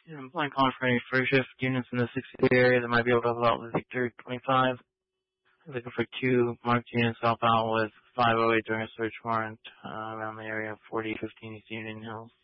Yeah, I'm playing calling for any first shift units in the 60 area that might be able to help out with Victor 25. Looking for 2 marked units to help out with 508 during a search warrant around the area of 4015 East Union Hills.